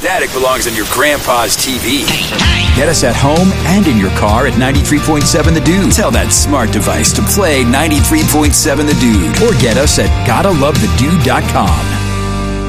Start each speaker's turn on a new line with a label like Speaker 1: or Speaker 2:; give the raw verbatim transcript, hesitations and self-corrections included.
Speaker 1: static belongs on your grandpa's T V.
Speaker 2: Get us at home and in your car at ninety-three point seven The Dude. Tell that smart device to play ninety-three point seven The Dude. Or get us at gotta love the dude dot com.